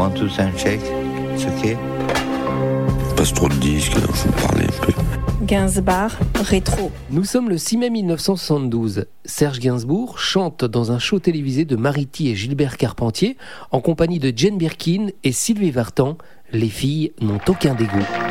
One, two, sound check. It's okay. Passe trop de disques, alors faut me parler un peu. Gainsbourg, rétro. Nous sommes le 6 mai 1972. Serge Gainsbourg chante dans un show télévisé de Mariti et Gilbert Carpentier en compagnie de Jane Birkin et Sylvie Vartan. Les filles n'ont aucun dégoût.